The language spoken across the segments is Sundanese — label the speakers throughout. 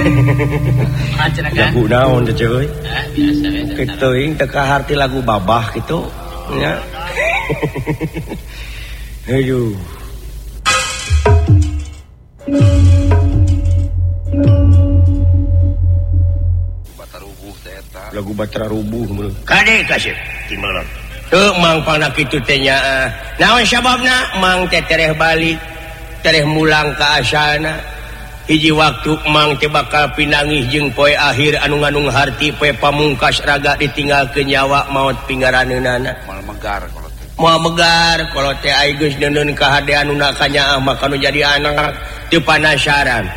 Speaker 1: lagu naon teh cuy?
Speaker 2: Biasa
Speaker 1: Kitu teuing teu kaharti lagu babah kitu nya. Aduh. Lagu Batara Rubuh mun.
Speaker 2: Kade kasih
Speaker 1: Timalan.
Speaker 2: teu mang pangna kitu teh nya. Naon sababna mang teh tereh balik tereh mulang ka asalna. Hiji waktu mang teh bakal pinangih jeung poe akhir anu ngandung harti poe pamungkas raga ditinggalkeun nyawa maot pingaraneunana. Moal megar kalau teh ai geus neuneun kahadeanuna ka nyaah maka nu jadi anak teu panasaran.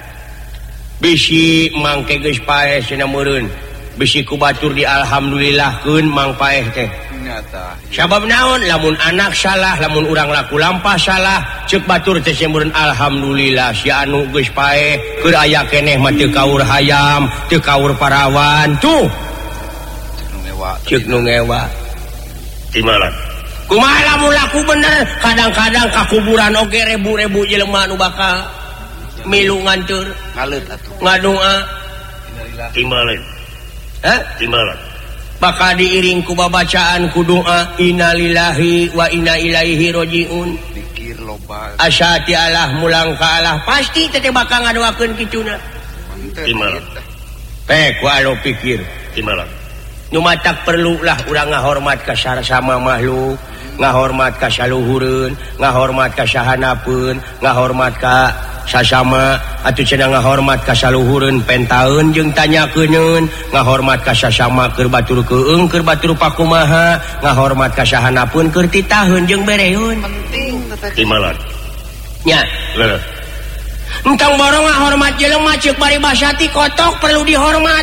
Speaker 2: Bisi mang teh geus paeh cenah meureun. Bisi ku batur di alhamdulillahkeun mang paeh teh. Sabab naon lamun anak salah lamun urang laku lampah salah ceuk batur teh meureun alhamdulillah si anu geus paeh keur aya keneh mah teu kaur hayam teu kaur parawan tuh ceuk nu ngewa
Speaker 1: Timalan.
Speaker 2: kumaha lamun laku bener kadang-kadang ka kuburan oge rebu-rebu jelema nu bakal milu nganteur
Speaker 3: ngalut atuh
Speaker 2: ngadoa
Speaker 1: Timalan. Timalan.
Speaker 2: bakal diiring ku babacaan ku doa innalillahi wa inna ilaihi rajiun
Speaker 3: pikir loba
Speaker 2: asyati Allah mulang ka Allah pasti teh bakal ngadoakeun kituna
Speaker 1: Timalan.
Speaker 2: ku alo pikir
Speaker 1: Timalan.
Speaker 2: nu matak perlulah urang ngahormat ka sesama makhluk ngahormat ka saluhureun ngahormat ka sahanapeun ngahormat ka sasama atuh cenah ngahormat ka saluhureun pentaeun jeung tanyakeun ngahormat ka sasama keur batur keung keur batur pakumaha ngahormat ka sahanapeun keur titaheun jeung bereun
Speaker 3: penting
Speaker 1: Timalan.
Speaker 2: nya
Speaker 1: Leuleuh.
Speaker 2: entang borong ngahormat jelema ceuk bari basati kotok perlu dihormat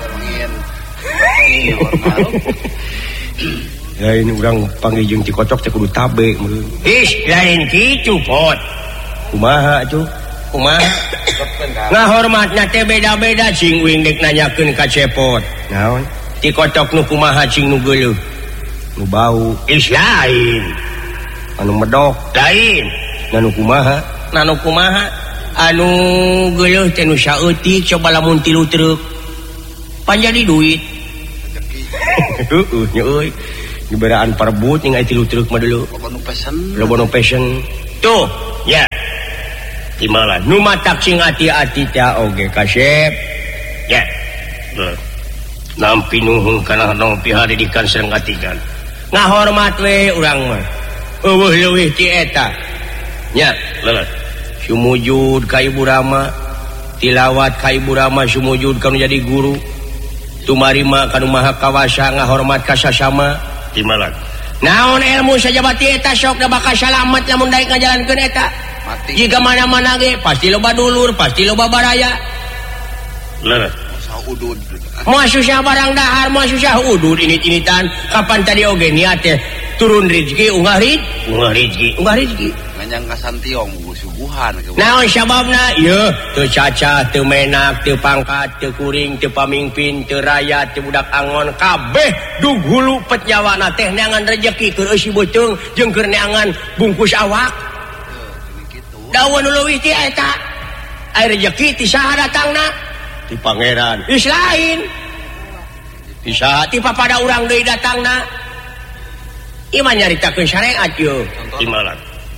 Speaker 1: Lain urang panggil jeung Cikocok teh kudu tabe meureun.
Speaker 2: lain kitu pot
Speaker 1: Kumaha atuh?
Speaker 2: kumaha ngahormatna teh beda-beda cing uing dek nanyakeun ka cepot
Speaker 1: Naon?
Speaker 2: ti kotok nu kumaha cing nu geuleuh
Speaker 1: Nu bau,
Speaker 2: lain
Speaker 1: anu medok,
Speaker 2: lain
Speaker 1: anu kumaha?
Speaker 2: anu kumaha anu geuleuh teh nu saeutik coba lamun 3 truk pan jadi duit
Speaker 1: Heueuh nya euy. Nyeberaan perebut ning aya 3 truk mah dulu. Loba nu passion.
Speaker 2: tuh ya
Speaker 1: Timalan.
Speaker 2: nu matak cing ati-ati teh oge kasep ya
Speaker 1: Nampi nuhung kana nompi hadidikan sareng atikan.
Speaker 2: ngahormat we urang mah eueuh leuwih ti eta nya
Speaker 1: Leuleuh.
Speaker 2: sumujud ka Ibu Rama tilawat ka Ibu Rama sumujud kanu jadi guru tumarima kanu maha kawasa ngahormat ka sasama
Speaker 1: Timalan.
Speaker 2: naon ilmu sajabati eta sok da bakal salamet lamun daek ngajalankeun eta
Speaker 3: mati
Speaker 2: jika mana-mana ge pasti loba dulur pasti loba baraya
Speaker 1: Leuleuh.
Speaker 3: saudud
Speaker 2: moal susah barang dahar moal susah udud init-initan kapan tadi oge niat teh turun rezeki unggah rezeki
Speaker 3: nganyang ka santiong suguhan
Speaker 2: naon sababna yeuh teu cacah teu menak teu pangkat teu kuring teu pamimpin teu rakyat teu budak angon kabeh dug hulu pet nyawana teh neangan rezeki keur eusi beuteung jeung keur neangan bungkus awak dawan nu leuwih ti eta aya rezeki ti saha datangna
Speaker 1: Ti pangeran.
Speaker 2: geus lain bisa ti papada urang deui datangna iman nyaritakeun syariat yeuh
Speaker 1: Timalan.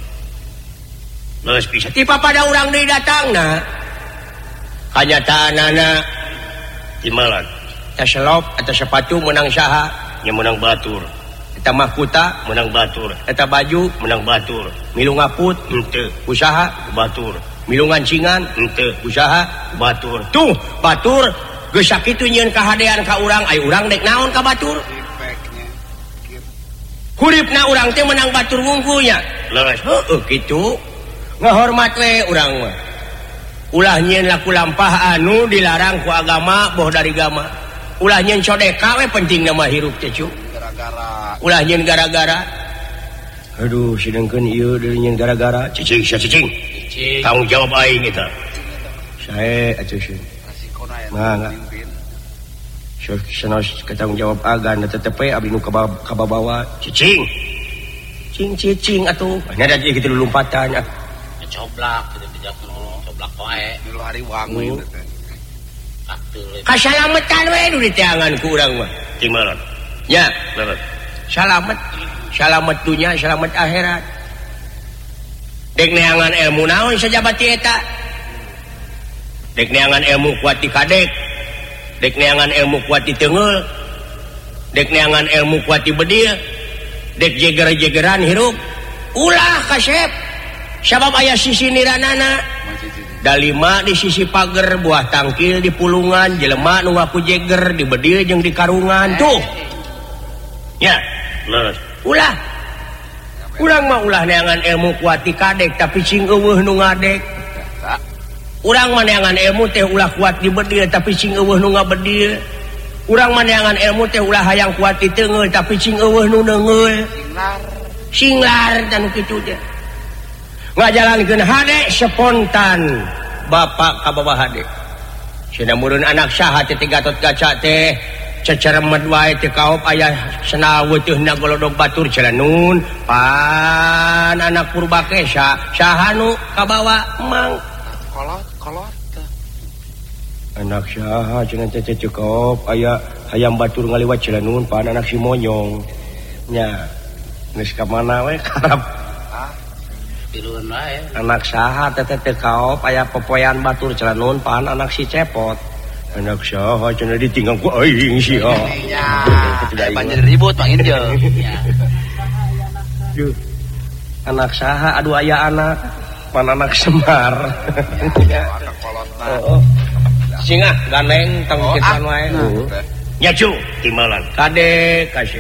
Speaker 1: Leus bisa.
Speaker 2: ti papada urang deui datangna kanyataanana
Speaker 1: Timalan.
Speaker 2: eta selop eta sepatu menang saha
Speaker 1: Nya menang batur.
Speaker 2: eta mahkuta
Speaker 1: Menang batur.
Speaker 2: eta baju
Speaker 1: Menang batur.
Speaker 2: milu ngaput
Speaker 1: Henteu.
Speaker 2: usaha
Speaker 1: Batur.
Speaker 2: milu ngancingan
Speaker 1: Henteu.
Speaker 2: usaha
Speaker 1: Batur.
Speaker 2: tuh batur geus sakitu nyieun kahadean ka urang ai urang dek naon ka batur huripna urang teh menang batur wungkulnya
Speaker 1: Leuleuh.
Speaker 2: heueuh kitu ngahormat we urang mah ulah nyieun laku lampah anu dilarang ku agama boh dari agama ulah nyieun sodeka we pentingna mah hirup teh cu
Speaker 3: gara-gara
Speaker 2: ulah nyieun gara-gara
Speaker 1: Aduh, sidengkeun ieu deui nyeun gara-gara. Cicing, cicing. Tanggung jawab aing eta. Sae atuh sieun.
Speaker 3: resiko na
Speaker 1: Mangga.
Speaker 3: pimpin
Speaker 1: Sanos ketanggung jawab agan tetep we abdi nu kababawa. Cicing. Cing atuh. Nya da kitu lompatan.
Speaker 2: coblak gitu dijakeun coblak wae
Speaker 3: dulu hari wangu itu teh
Speaker 2: Kasalametan we nu diteangan ku urang mah.
Speaker 1: Timalan.
Speaker 2: Nya,
Speaker 1: Leres.
Speaker 2: salamet. Salamet dunya, salamet akhirat. Dek neangan ilmu naon sajabat ti eta? Dek neangan ilmu kuat di kadek. Dek neangan ilmu kuat di teungeul. Dek neangan ilmu kuat di bedil. Dek jeger-jegeran hirup. Ulah kasep. Sabab aya sisi niranana. Dalima di sisi pager, buah tangkil di pulungan, jelema nu ngaku jeger di bedil jeung di karungan tuh. Ya,
Speaker 1: Leres.
Speaker 2: ulah. Urang mah ulah neangan ilmu kuat di kadek tapi cing eueuh nu ngadek. Urang mah neangan ilmu teh ulah kuat di bedil tapi cing eueuh nu ngabedil. Urang mah neangan ilmu teh ulah hayang kuat di teungeul tapi cing eueuh nu neungeul. Singlar dan kitu teh. Ngajalankeun hade spontan bapak ka babah hade. Cenah meureun anak saha teh Gatot Kaca teh ceceremet wae teh kaop aya senawe teuhna golodog batur celenun pan anak purbake saha nu kabawa mang
Speaker 3: kolot
Speaker 1: Anak saha cenah teh cekop aya hayam batur ngaliwat celenun pan anak si monyong. Nya geus ka mana we karep
Speaker 3: tiluan wae
Speaker 1: anak saha teh kaop aya popoyan batur celenun pan anak si cepot. Anak saha cenah ditinggal ku aing sia.
Speaker 3: ya banjir ribut Mang Injo
Speaker 1: Anak saha aduh aya anak pan anak Semar.
Speaker 3: kolotna
Speaker 2: Singah ganeng tangkisan wae.
Speaker 1: Nya cu timalan.
Speaker 2: Kade kasih.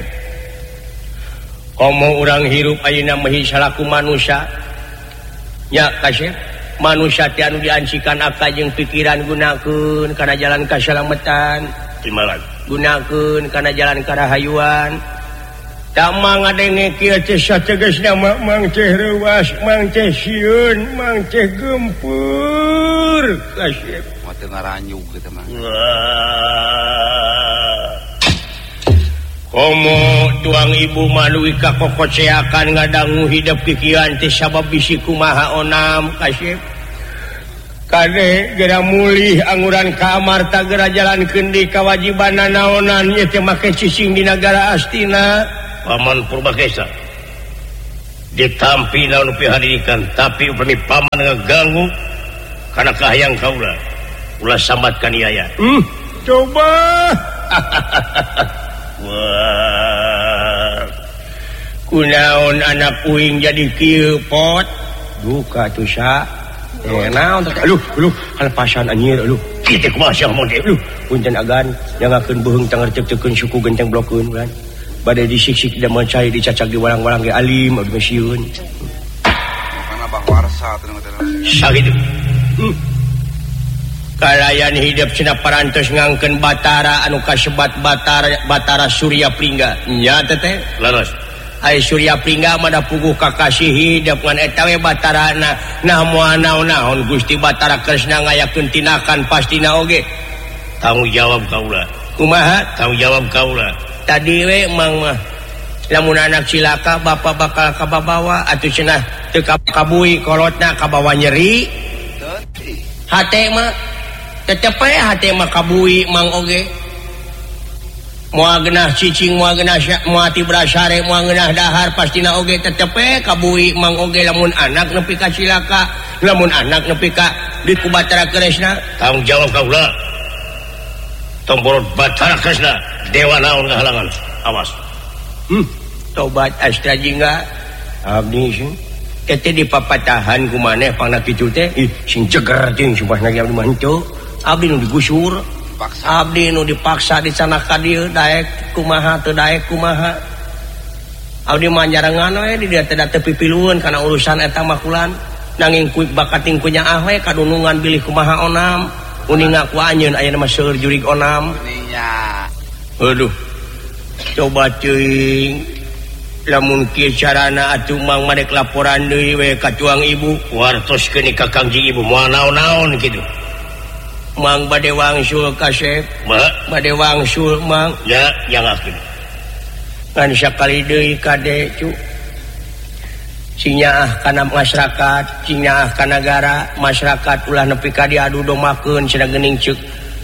Speaker 2: Komo urang hirup ayeuna mah salaku manusia. Nya kasih. Manusia teh anu diancikan akal jeung pikiran gunakeun kana jalan kasalametan.
Speaker 1: Timalan.
Speaker 2: Gunakeun kana jalan karahayuan. Tak mangadenge kieu teh sategasna mang teh reuas, mang teh sieun, mang teh gempur. Kasih.
Speaker 3: mah teu ngaranjug kitu mah
Speaker 2: Komo tuang ibu malui ka kokoceakan ngadangu hidup kikian teh sabab bisi kumaha onam kasih. Kade gera mulih anguran kamar tak gera jalankeun di kawajibanna naonan nya teh make cicing di nagara Astina.
Speaker 1: Paman Purbakesa ditampi naon pihadikan tapi upami paman ngaganggu kana kahayang kaula ulah sambatkan iaya.
Speaker 2: Coba
Speaker 1: Wah
Speaker 2: kunaon anak uing jadi kieu pot
Speaker 1: duka tuh sa
Speaker 2: naon teh aduh kalepasan anjir aduh
Speaker 1: kitu kumaha sia mode
Speaker 2: aduh punten agan jangakeun beuheung tanggar cek-cekeun suku genteng blokeun kan bade disiksik da mencai dicacak di walang-walang ge alim aduh mesieun
Speaker 3: kana Bang Warsa teh
Speaker 1: sakitu.
Speaker 2: kalayan hidup cenah parantos ngangkeun Batara anu kasebat Batara Surya Pringga nya teh
Speaker 1: Leres.
Speaker 2: ai Surya Pringga mah da puguh kakasih hidup ngan eta we Batarana nah moal naon-naon Gusti Batara Kresna ngayakeun tinakan pastina oge
Speaker 1: Tanggung jawab kaula.
Speaker 2: kumaha
Speaker 1: Tanggung jawab kaula.
Speaker 2: tadi we mang mah lamun anak cilaka bapak bakal kababawa atuh cenah teu kabui kolotna kabawa nyeri hate mah tetep we hate mah kabui mang oge moal geunah cicing moal geunah moal ti brasare moal geunah dahar pastina oge tetep we kabui mang oge lamun anak nepi ka cilaka lamun anak nepi ka di ku Batara Kresna.
Speaker 1: Tanggung jawab kaula. Tomborot Batara Kresna dewa naon ngahalangan. Awas.
Speaker 2: Tobat astra jingga
Speaker 1: Abdi sih.
Speaker 2: tete dipapatahan ku maneh pangna kitu teh
Speaker 1: Sing jeger jeung sumpah lagi abdi mah henteu.
Speaker 2: abdi nu digusur
Speaker 3: paksa
Speaker 2: abdi nu dipaksa di sana ka dieu daek kumaha teu daek kumaha abdi mah njarengan we di dieu teh da teu pipilueun kana urusan eta mah kulan nanging kuik bakating ku nyaah we kadunungan bilih kumaha onam uning ngaku anjeun aya mah seueur jurig onam
Speaker 3: ininya
Speaker 2: aduh coba teuing lamun kieu carana atuh mang marek laporan deui we ka tuang ibu
Speaker 1: Wartoskeun ka Kangjing Ibu moal naon-naon kitu.
Speaker 2: mang bade wangsul kasep
Speaker 1: Mah
Speaker 2: bade wangsul mang
Speaker 1: nya jangakeun.
Speaker 2: ngan sakali deui kade cu sinyaah kana masyarakat sinyaah ka nagara masyarakat ulah nepi ka diadu domakeun cenah geuning ceuk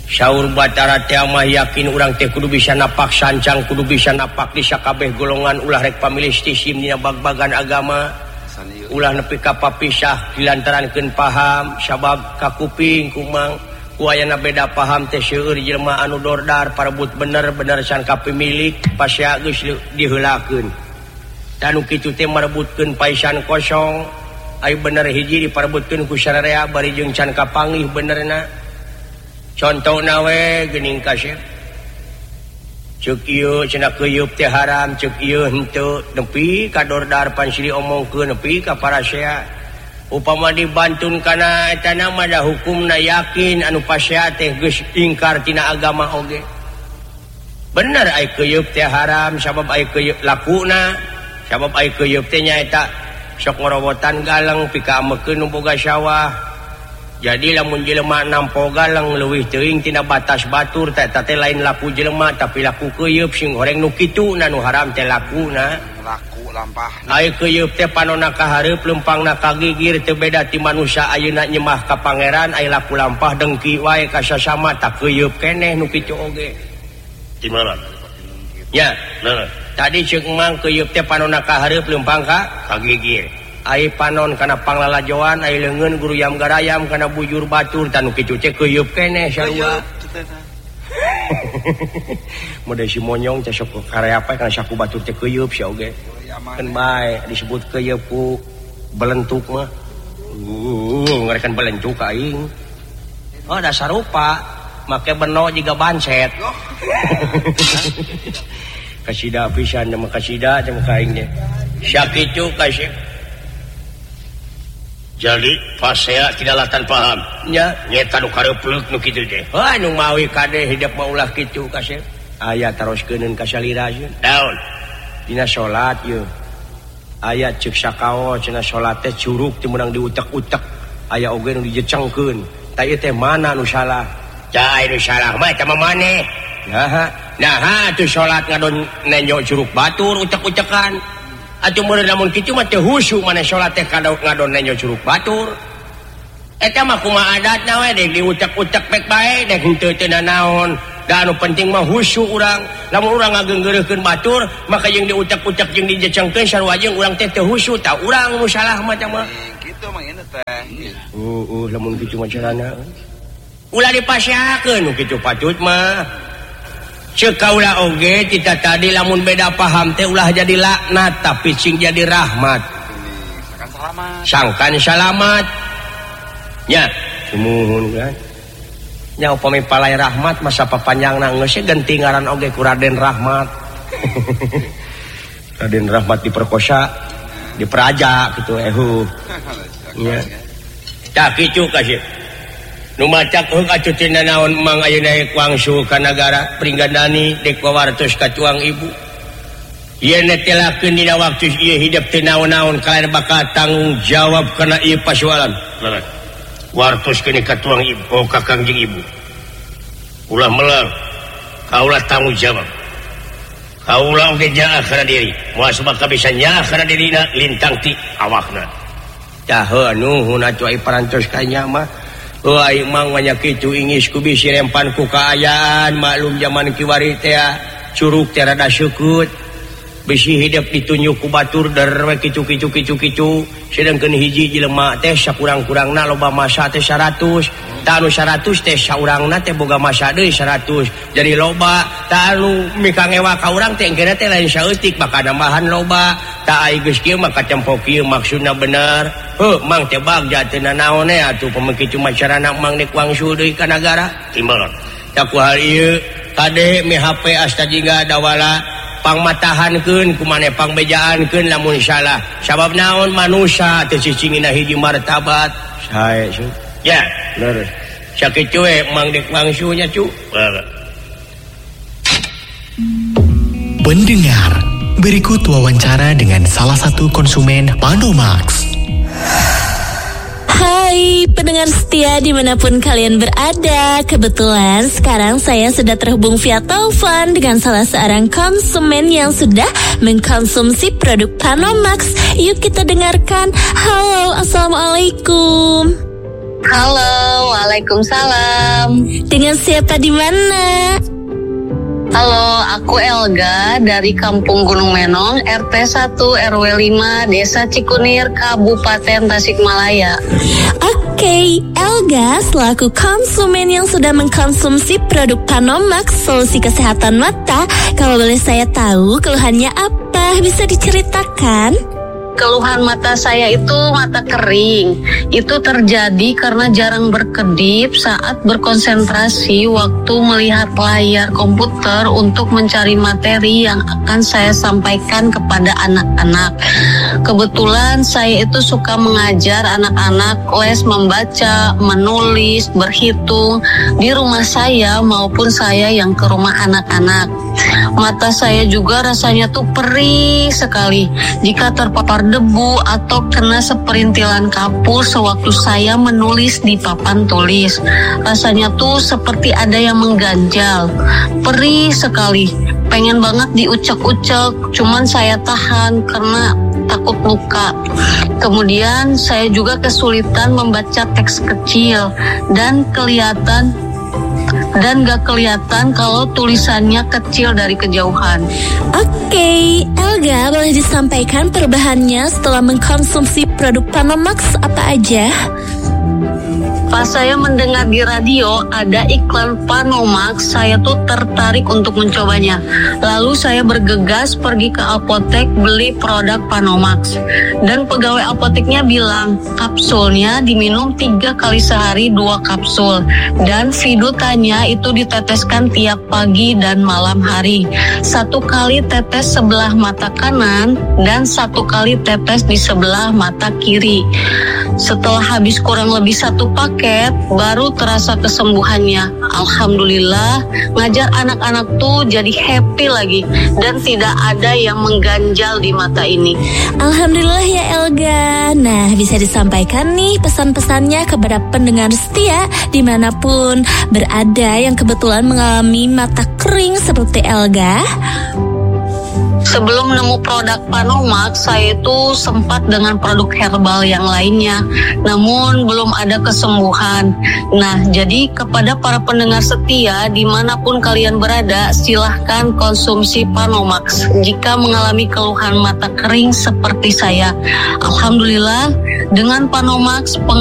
Speaker 2: Saur Batara teh mah yakin urang teh kudu bisa napak sancang, kudu bisa napak di sakabeh golongan ulah rek pamilih istisim dina bag-bagan agama. Ulah nepi ka papisah dilantarankeun paham sabab ka kuping kumang ku ayana beda paham teh seueur jelema anu dordar parebut bener-bener can kapimilik pasya geus diheulakeun. Tanu kitu teh marebutkeun paisan kosong, ai bener hiji diparebutkeun ku sararea bari jeung can kapanggih benerna. Contohna we geuning kasep. Ceuk ieu cenah keuyeub teh haram, ceuk ieu henteu, nepi ka dordar pan sili omongkeun nepi ka parasea. Upama dibantun kana eta mah da hukumna yakin anu pasea teh geus ingkar tina agama oge. Bener ai keuyeub teh haram sabab ai keuyeub lakuna, sabab ai keuyeub teh nyaeta sok ngorowotan galeng pika amekeun nu boga sawah. Jadi lamun jelema nampo galeng leuwih teuing tina batas batur teh lain laku jelema tapi laku keuyeub sing horeng nu kitu nu haram teh lakuna.
Speaker 3: Laku lampah.
Speaker 2: Ai keuyeub teh panonna ka hareup lempangna ka gigir teu beda ti manusia ayeuna nyemah ka pangeran ai laku lampah dengki wae ka sasama tak keuyeub keneh nu kitu oge.
Speaker 1: Di mana?
Speaker 2: Ya, tadi ceuk mang keuyeub teh panonna ka hareup lempang ka gigir. Ai panon kana panglalajoan ai leungeun guruyam garayam kana bujur batur tanu kitu teh keuyeub keneh sarua. Mode si monyong teh sok kareapa kana saku batur teh keuyeub sia oge. Keun bae disebut keuyeub ku belentuk mah. Ngarekan belentuk aing. Oh da sarupa make beno jiga bancet. Kasida pisan mah kasida jeung kaing teh. Sakitu kasih.
Speaker 1: Jadi pasea tidak latan paham.
Speaker 2: Nya,
Speaker 1: nyeta nu kareupeuleuh nu kitu teh.
Speaker 2: Nu mawi kade hidup mah ulah kitu kasep. Aya taroskeun ka salira sieun.
Speaker 1: Daun.
Speaker 2: Dina salat ieu. Aya ceuk sakao cenah salat teh curug teu meunang diutek-utek. Aya oge nu dijecengkeun. Ta ieu teh mana nu salah?
Speaker 1: Cai nu salah mah eta mah maneh.
Speaker 2: Nah, tu salat ngadon nenyo curug batur utek-utekan. Atuh meureun lamun kitu mah teu husu maneh salat teh ngadon nenyo curug batur. Eta mah kumaha adatna we dek diutek-utek pek bae dek henteu teu naon. Da anu penting mah husu urang. Lamun urang ngageunggeureurkeun batur maka jeung diutek-utek jeung dijecengkeun sarua jeung urang teh teu husu tah urang nu salah mah tah mah.
Speaker 3: Kitu mah ieu teh.
Speaker 2: Lamun kitu mah carana. Ulah dipasyakeun nu kitu patut mah. Ceuk kaula oge kita tadi lamun beda paham teh ulah jadi laknat tapi sing jadi rahmat. Sangkan salamat. Nya, sumuhun kan. Nya upami palai rahmat masa papanjangna geus ganti ngaran oge ku Raden Rahmat. Raden Rahmat diperkosa, diperaja kitu Nya. Tah kitu kasih. Nu macak heug atuh tina naon mang ayeuna kuangsu ka nagara pringgandani dek wawartos ka tuang ibu. Ieu netelakeun dina waktu ieu hidup teu naon-naon kalain bakal tanggung jawab kana ieu pasoalan.
Speaker 1: Wartos kene ka tuang ibu, ka kangjing ibu. Ulah melar, kaulah tanggung jawab. Kaulah oge nyaah kana diri, moal sabab bisa nyaah kana dirina lintang ti awakna.
Speaker 2: Tah nuhun atuh ai parantos ka nya mah. Ai mang nya kitu ingis ku bisi rempan ku kaayaan maklum zaman kiwari teh curug teh rada seukut bisi hidup ditunjuk ku batur der we kitu sedangkeun hiji jelema teh sakurang-kurangna loba masa teh 100 tah anu 100 teh saurangna teh boga masa deui 100 jadi loba tah anu mika ngewa ka urang teh engkena teh lain saeutik bakal nambahan loba tah ai geus kieu maka tempo kieu maksudna bener mang teh bagja teu naon atuh pamengkitu macarana mang nek wangsu deui ka nagara
Speaker 1: timbalon
Speaker 2: tah ku hal ieu kade mi HP astajiga dawala pangmatahankeun kumaneh pangbejaankeun lamun salah sabab naon manusia teu cicingina hiji martabat sae ya bener sakitu we mang nek wangsu nya cu.
Speaker 4: Pendengar, berikut wawancara dengan salah satu konsumen Panomax.
Speaker 5: Hai pendengar setia dimanapun kalian berada. Kebetulan sekarang saya sudah terhubung via telepon dengan salah seorang konsumen yang sudah mengkonsumsi produk Panomax. Yuk kita dengarkan. Halo, assalamualaikum.
Speaker 6: Halo, Waalaikumsalam.
Speaker 5: Dengan siapa di mana?
Speaker 6: Halo, aku Elga dari Kampung Gunung Menong, RT 1 RW 5, Desa Cikunir, Kabupaten Tasikmalaya.
Speaker 5: Oke, Elga selaku konsumen yang sudah mengkonsumsi produk Panomax solusi kesehatan mata, kalau boleh saya tahu keluhannya apa? Bisa diceritakan?
Speaker 6: Keluhan mata saya itu mata kering. Itu terjadi karena jarang berkedip saat berkonsentrasi waktu melihat layar komputer untuk mencari materi yang akan saya sampaikan kepada anak-anak. Kebetulan saya itu suka mengajar anak-anak les membaca, menulis, berhitung di rumah saya maupun saya yang ke rumah anak-anak. Mata saya juga rasanya tuh perih sekali jika terpapar debu atau kena seperintilan kapur sewaktu saya menulis di papan tulis. Rasanya tuh seperti ada yang mengganjal. Perih sekali. Pengen banget diucek-ucek, cuman saya tahan karena takut luka. Kemudian saya juga kesulitan membaca teks kecil dan gak kelihatan kalau tulisannya kecil dari kejauhan.
Speaker 5: Oke, Elga, boleh disampaikan perubahannya setelah mengkonsumsi produk Panomax apa aja?
Speaker 6: Pas saya mendengar di radio ada iklan Panomax, saya tuh tertarik untuk mencobanya. Lalu saya bergegas pergi ke apotek beli produk Panomax. Dan pegawai apoteknya bilang, kapsulnya diminum 3 kali sehari 2 kapsul. Dan vidutannya itu diteteskan tiap pagi dan malam hari. 1 kali tetes sebelah mata kanan dan 1 kali tetes di sebelah mata kiri. Setelah habis kurang lebih 1 paket, baru terasa kesembuhannya. Alhamdulillah, ngajar anak-anak tuh jadi happy lagi dan tidak ada yang mengganjal di mata ini.
Speaker 5: Alhamdulillah ya Elga. Nah, bisa disampaikan nih pesan-pesannya kepada pendengar setia dimanapun berada yang kebetulan mengalami mata kering seperti Elga.
Speaker 6: Sebelum nemu produk Panomax, saya itu sempat dengan produk herbal yang lainnya, namun belum ada kesembuhan. Nah, jadi kepada para pendengar setia, dimanapun kalian berada, silahkan konsumsi Panomax jika mengalami keluhan mata kering seperti saya. Alhamdulillah, dengan Panomax